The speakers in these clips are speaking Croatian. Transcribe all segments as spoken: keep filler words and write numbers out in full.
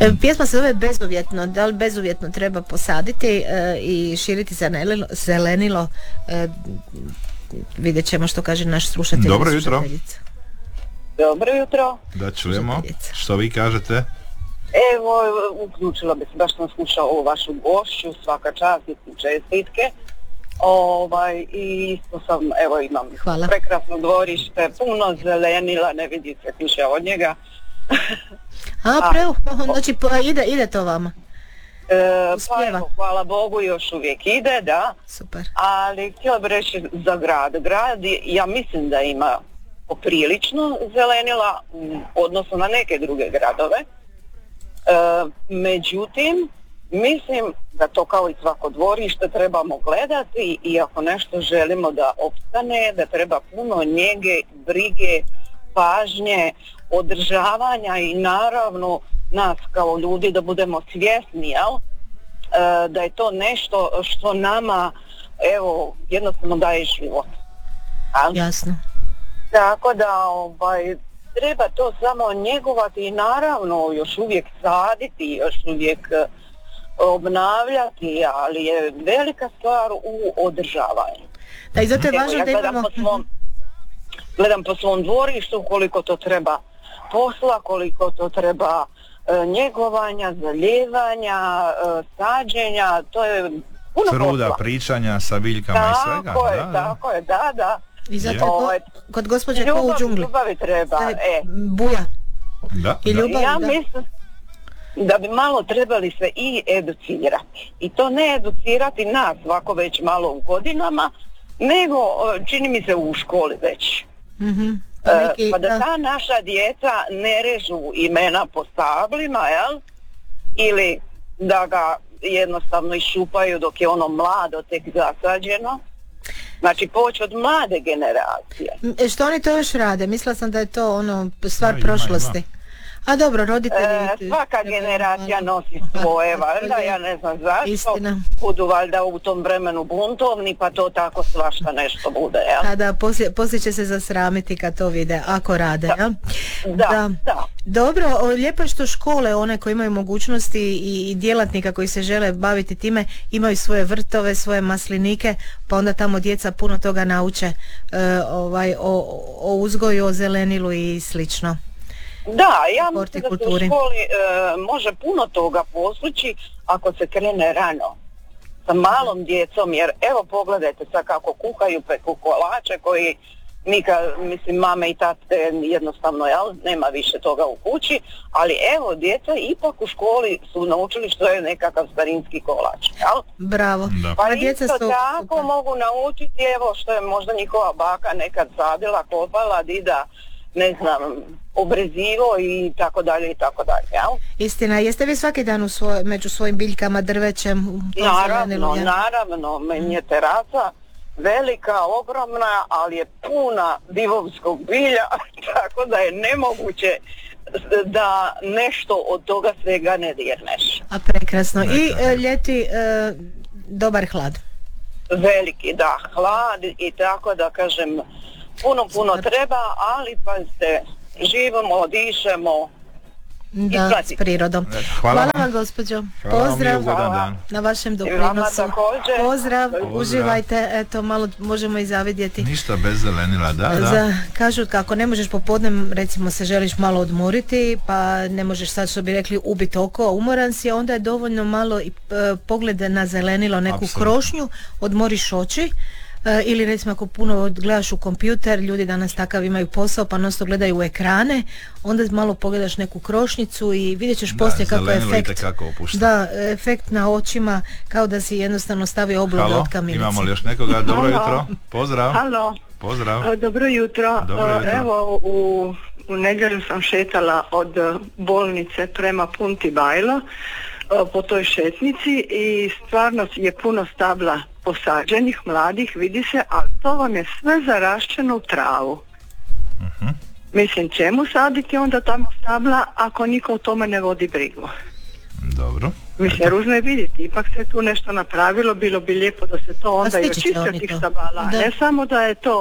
Pjesma se zove Bezuvjetno. Da li bezuvjetno treba posaditi e, i širiti zelenilo, zelenilo e, vidjet ćemo što kaže naš slušatelj. Dobro jutro. Dobro jutro. Da čujemo. Što vi kažete? Evo, uključila bi se, baš sam slušao ovu vašu gošću, svaka čast i čestitke. Ovaj, i isto sam, evo imam Hvala. Prekrasno dvorište, puno zelenila, ne vidi se više od njega. A, preo, znači pa ide, ide to vama? E, pa evo, hvala Bogu, još uvijek ide, da. Super. Ali htjela bih reći za grad. Grad, ja mislim da ima poprilično zelenila, odnosno na neke druge gradove. E, međutim, mislim da to kao i svako dvorište trebamo gledati i ako nešto želimo da opstane, da treba puno njege, brige, pažnje, održavanja i naravno nas kao ljudi da budemo svjesni, jel? E, da je to nešto što nama evo jednostavno daje život. Jel? Jasno. Tako da ovaj, treba to samo njegovati i naravno još uvijek saditi, još uvijek obnavljati, ali je velika stvar u održavanju. Da, i zato je važno ja da imamo... Po svom, gledam po svom dvorištu koliko to treba posla, koliko to treba e, njegovanja, zalijevanja, e, sađenja, to je puno Truda, posla. Pričanja sa biljkama tako i svega. Tako je, da, tako da. je, da, da. I zato je ko, kod gospođe ko u džungli. Ljubavi treba, e. Buja. Da, I ljubav, ja da. mislim da bi malo trebali se i educirati. I to ne educirati nas ovako već malo u godinama, nego čini mi se u školi već. Mm-hmm. Pa, neki, pa da ta naša djeca ne režu imena po stablima, jel? Ili da ga jednostavno iščupaju dok je ono mlado tek zasađeno. Znači poći od mlade generacije. E, što oni to još rade? Mislila sam da je to ono stvar ima, prošlosti. Ima. A dobro, roditelji... E, svaka generacija nosi svoje, valjda, ja ne znam zašto. Istina. Budu valjda u tom vremenu buntovni, pa to tako svašta nešto bude, jel? A da, poslije, poslije će se zasramiti kad to vide, ako rade, da. jel? Da, da. da. Dobro, lijepo je što škole, one koje imaju mogućnosti i, i djelatnika koji se žele baviti time, imaju svoje vrtove, svoje maslinike, pa onda tamo djeca puno toga nauče e, ovaj, o, o uzgoju, o zelenilu i slično. Da, ja mislim da se u školi e, može puno toga postići ako se krene rano sa malom djecom, jer evo pogledajte sad kako kuhaju peku kolače koji nikad, mislim, mame i tate jednostavno, jel, nema više toga u kući, ali evo, djeca ipak u školi su naučili što je nekakav starinski kolač, jel? Bravo. Da. Pa djeca isto su... tako mogu naučiti, evo, što je možda njihova baka nekad sadila, kopala, dida, ne znam, obrezivo i tako dalje i tako dalje, jel? Istina, jeste vi svaki dan u svoj, među svojim biljkama, drvećem? Naravno, naravno, meni je terasa velika, ogromna, ali je puna divovskog bilja, tako da je nemoguće da nešto od toga svega ne dirneš. A prekrasno. I e, ljeti e, dobar hlad. Veliki, da, hlad i tako da kažem, puno, puno treba, ali pa se živimo, dišemo. Da, s prirodom. Hvala, Hvala vam, gospođo. Pozdrav Hvala. na vašem doprinosu. Pozdrav, Pozdrav, uživajte. Eto, malo možemo i zavidjeti. Ništa bez zelenila, da, da. Za, kažu kako ne možeš popodne, recimo se želiš malo odmoriti, pa ne možeš sad, što bi rekli, ubiti oko, umoran si, onda je dovoljno malo i e, poglede na zelenilo, neku Absolutno. krošnju, odmoriš oči. Uh, ili recimo ako puno gledaš u kompjuter, ljudi danas takav imaju posao pa nosto gledaju u ekrane, onda malo pogledaš neku krošnicu i vidjet ćeš poslije kako je efekt, kako da, efekt na očima, kao da si jednostavno stavio obloge od kamilice. Imamo li još nekoga? Dobro jutro. Pozdrav. Halo. Pozdrav. Dobro jutro. Dobro jutro. Evo u, u nedjelju sam šetala od bolnice prema Punti Bajlo po toj šetnici i stvarno je puno stabla posađenih, mladih, vidi se, ali to vam je sve zarašćeno u travu. Uh-huh. Mislim, čemu saditi onda tamo stabla ako niko o tome ne vodi brigu? Dobro. Mislim, ružno je vidjeti, ipak se tu nešto napravilo, bilo bi lijepo da se to onda i očisti od tih stabala. Ne samo da je to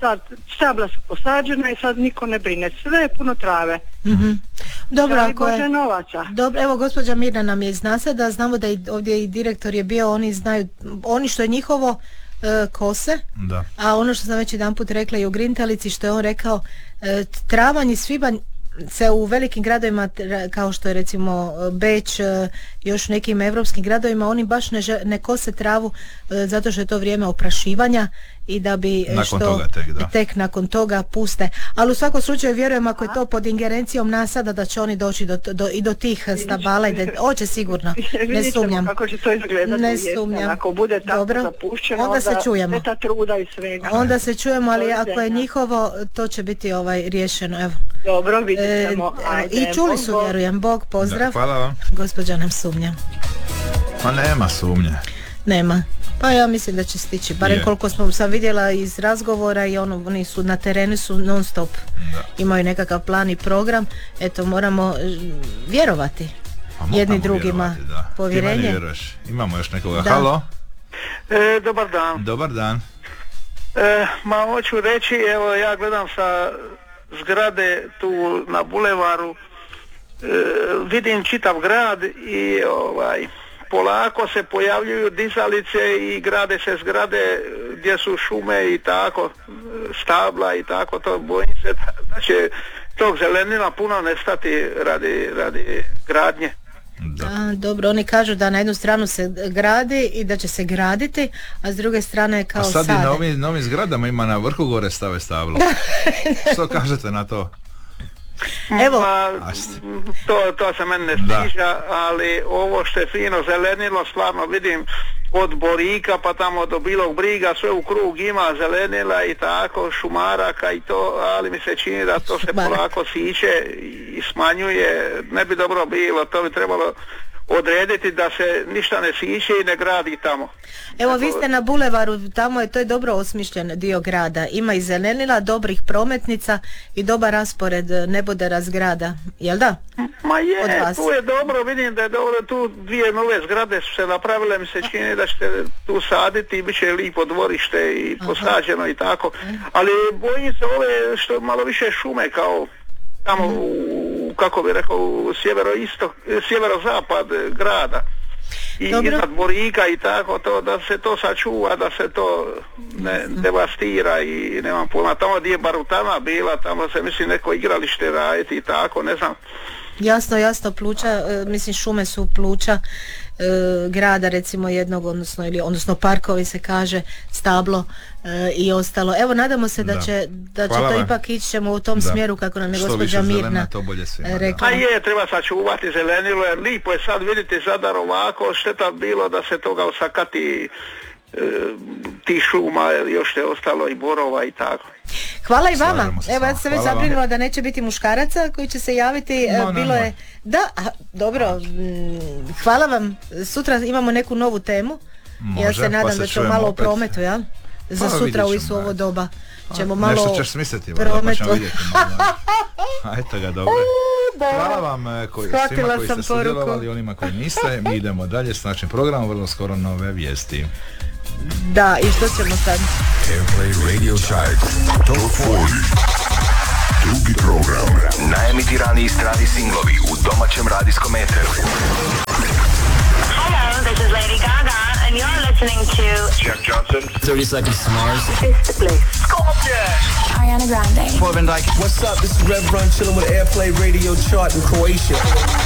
sad stabla su posađena i sad niko ne brine, sve je puno trave. Mm-hmm. Dobro, ako je, novaca. Dobro, evo gospođa Mirna nam je iz Nasada, znamo da i ovdje i direktor je bio, oni znaju, oni što je njihovo e, kose, da. A ono što sam već jedan put rekla i u Grintalici, što je on rekao, e, travanj i svibanj se u velikim gradovima kao što je recimo Beč, još nekim europskim gradovima, oni baš ne, žel, ne kose travu zato što je to vrijeme oprašivanja i da bi nakon što toga tek, da. tek nakon toga puste. Ali u svakom slučaju vjerujem ako je to pod ingerencijom Nasada da će oni doći do, do, i do tih stabala i da hoće sigurno. Ne sumnjam. Kako će to izgledati. Ne sumnjam. Ako bude tako dobro, zapušćeno, onda se čujemo. Ta truda i svega. Onda se čujemo, ali ako je njihovo, to će biti ovaj riješeno. Evo. Dobro, vidjet ćemo. E, I čuli su, vjerujem. Bog, pozdrav. Da, hvala vam. Gospođa nam sumnja. Pa nema sumnje. Nema. Pa ja mislim da će stići. Barem koliko smo sam vidjela iz razgovora i ono, oni su na terenu su non stop. Da. Imaju nekakav plan i program. Eto, moramo vjerovati jedni drugima. Povjerenje. Ti meni vjeruješ. Imamo još nekoga. Da. Halo. E, dobar dan. Dobar dan. E, ma hoću reći, evo ja gledam sa zgrade tu na bulevaru, e, vidim čitav grad i ovaj polako se pojavljuju dizalice i grade se zgrade gdje su šume i tako, stabla i tako, to bojim se da će tog zelenila puno nestati radi, radi gradnje. Da. A, dobro, oni kažu da na jednu stranu se gradi i da će se graditi, a s druge strane kao sade. A sad sade. I na ovim, na ovim zgradama ima na vrhu gore stave stablo. Što kažete na to? Evo, Ma, to, to se meni ne stiža, ali ovo što je fino zelenilo, stvarno vidim od Borika pa tamo do Bilog Briga, sve u krug ima zelenila i tako, šumaraka i to, ali mi se čini da to se polako siće i smanjuje, ne bi dobro bilo, to bi trebalo odrediti da se ništa ne siće i ne gradi tamo. Evo tako, vi ste na bulevaru, tamo je to je dobro osmišljen dio grada, ima i zelenila, dobrih prometnica i dobar raspored nebodera zgrada, jel da? Ma je, tu je dobro, vidim da je dobro, tu dvije nove zgrade su se napravile, mi se čini da ćete tu saditi i bit će lipo dvorište i posađeno. Aha. I tako, ali bojim se ove što malo više šume kao tamo u, kako bi rekao, u sjeveroistok, sjeverozapad grada i dobro. Iznad Borika i tako, to, da se to sačuva, da se to ne devastira i nemam pojma, tamo gdje je Barutana bila, tamo se misli neko igralište raditi i tako, ne znam. Jasno, jasno, pluća, e, mislim šume su pluća e, grada recimo jednog, odnosno ili odnosno parkovi se kaže, stablo e, i ostalo. Evo nadamo se da, da. će da će to vam. Ipak ići ćemo u tom da. smjeru kako nam je gospođa Mirna rekla. A je, treba sačuvati zelenilo, jer lipo je sad vidite Zadar ovako, šteta bilo da se toga osakati e, ti šuma, još je ostalo i borova i tako. Hvala i vama. Evo ja sam već zabrinula da neće biti muškaraca koji će se javiti. No, Bilo no, no. je da, a, dobro. Hvala vam. Sutra imamo neku novu temu. Može, ja se nadam pa se da ćemo malo o prometu, ja? Za pa, sutra u isto ovo doba. Ćemo malo nešto ćeš smisliti, pa ćemo vidjeti. Ajte ga, dobro. Hvala vam koji, svima koji ste sudjelovali, onima koji niste. Mi idemo dalje s našim programom, vrlo skoro nove vijesti. Da, i što ćemo sad? Airplay Radio Chart Top četrdeset. Drugi program. Najemitiraniji strani singlovi u domaćem radijskom eteru. Hello, this is Lady Gaga and you're listening to Jack Johnson. thirty Seconds to Mars. Fifth place. Scorpion. Ariana Grande. Van Dyke. What's up? This is Rev Run chilling with Airplay Radio Chart in Croatia.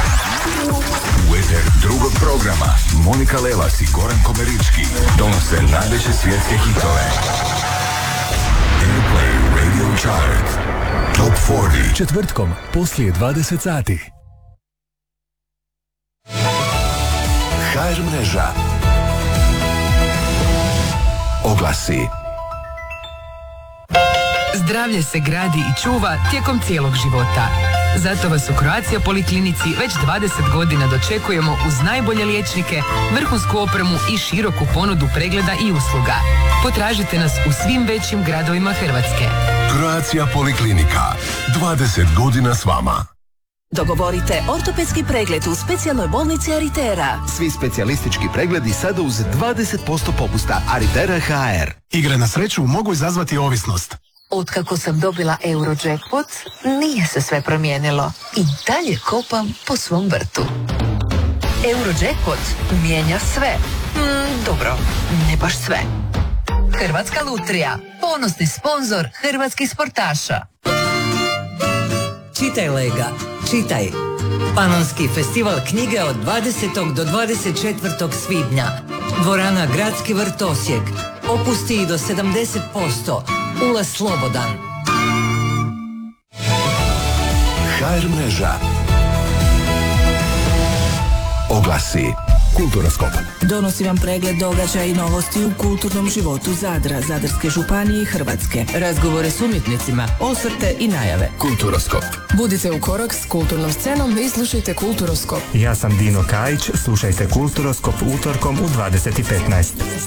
U eter drugog programa Monika Lelas i Goran Komerički donose najveće svjetske hitove. Airplay Radio Chart Top četrdeset. Četvrtkom poslije dvadeset sati. ha er mreža. Oglasi. Zdravlje se gradi i čuva tijekom cijelog života. Zato vas u Croatia Poliklinici već dvadeset godina dočekujemo uz najbolje liječnike, vrhunsku opremu i široku ponudu pregleda i usluga. Potražite nas u svim većim gradovima Hrvatske. Croatia Poliklinika. dvadeset godina s vama. Dogovorite ortopedski pregled u specijalnoj bolnici Aritera. Svi specijalistički pregledi sada uz dvadeset posto popusta. Aritera ha er. Igre na sreću mogu izazvati ovisnost. Otkako sam dobila Eurojackpot, nije se sve promijenilo. I dalje kopam po svom vrtu. Eurojackpot mijenja sve. Mm, dobro, ne baš sve. Hrvatska lutrija, ponosni sponzor hrvatskih sportaša. Čitaj Lega, čitaj. Panonski festival knjige od dvadesetog do dvadeset četvrtog svibnja. Dvorana Gradski vrt Osijek. Opusti i do sedamdeset posto. Ulaz slobodan. ha er mreža. Oglasi. Kulturoskop. Donosi vam pregled događaja i novosti u kulturnom životu Zadra, Zadarske županije i Hrvatske. Razgovore s umjetnicima, osvrte i najave. Kulturoskop. Budite u korak s kulturnom scenom i slušajte Kulturoskop. Ja sam Dino Kajić, slušajte Kulturoskop utorkom u dvadeset i petnaest.